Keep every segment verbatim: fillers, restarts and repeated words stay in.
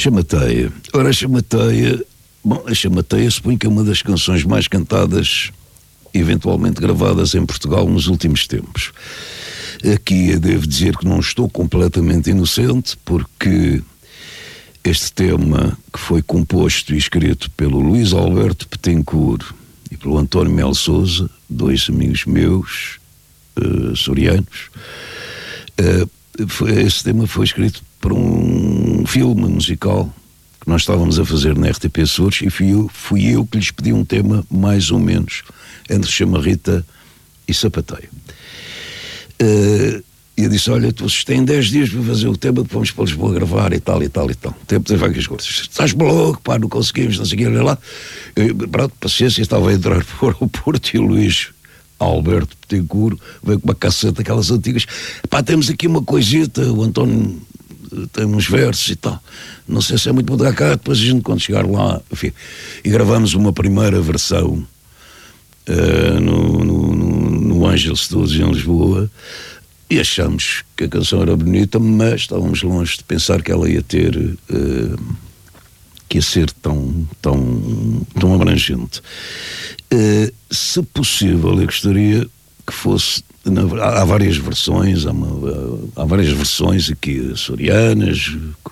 Chamateia. Ora, a Chamateia, bom, a Chamateia suponho que é uma das canções mais cantadas, eventualmente gravadas em Portugal nos últimos tempos. Aqui eu devo dizer que não estou completamente inocente, porque este tema, que foi composto e escrito pelo Luís Alberto Petencourt e pelo António Melo Sousa, dois amigos meus, uh, açorianos, uh, foi, esse tema foi escrito para um filme musical que nós estávamos a fazer na R T P Açores, e fui eu, fui eu que lhes pedi um tema mais ou menos entre Chamarrita e Sapateio. Uh, e eu disse, olha, vocês têm dez dias para fazer o tema, vamos para Lisboa gravar e tal e tal e tal. O tempo tem várias coisas. Estás louco, pá, não conseguimos, não sei o que, olha lá. Eu, pronto, paciência, estava a entrar para o Porto e o Luís Alberto Petencourt veio com uma cassete daquelas antigas. Pá, temos aqui uma coisita, o António tem uns versos e tal. Não sei se é muito bom da cá, depois a gente quando chegar lá, enfim, e gravamos uma primeira versão uh, no, no, no, no Angel Studios em Lisboa, e achamos que a canção era bonita, mas estávamos longe de pensar que ela ia ter uh, que ia ser tão, tão, tão abrangente. Uh, se possível, eu gostaria que fosse. Há várias versões, há, uma, há várias versões aqui açorianas,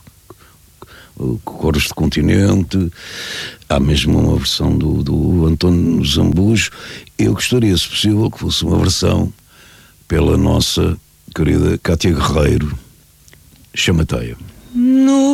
coros de continente, há mesmo uma versão do, do António Zambujo. Eu gostaria, se possível, que fosse uma versão pela nossa querida Cátia Guerreiro, Chamateia. No